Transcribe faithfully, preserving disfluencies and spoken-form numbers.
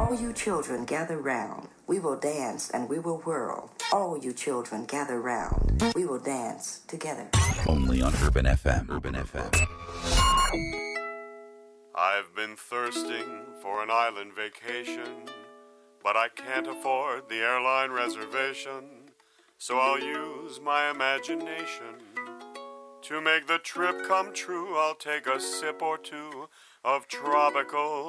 All you children gather round. We will dance and we will whirl. All you children gather round. We will dance together. Only on Urban F M. Urban F M. I've been thirsting for an island vacation, but I can't afford the airline reservation, so I'll use my imagination. To make the trip come true, I'll take a sip or two of tropical